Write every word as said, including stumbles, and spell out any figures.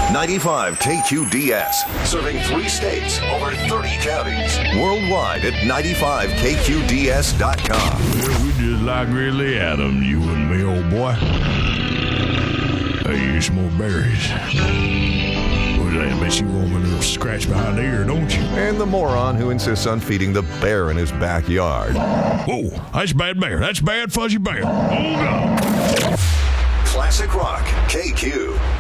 ninety-five K Q D S, serving three states, over thirty counties. Worldwide at ninety-five K Q D S dot com. Well, we just like Ridley Adam, you and me, old boy. Hey, here's some more berries. What is that? Bet you want me a little scratch behind the ear, don't you? And the moron who insists on feeding the bear in his backyard. Whoa, that's bad bear. That's bad fuzzy bear. Hold on. Classic Rock K Q.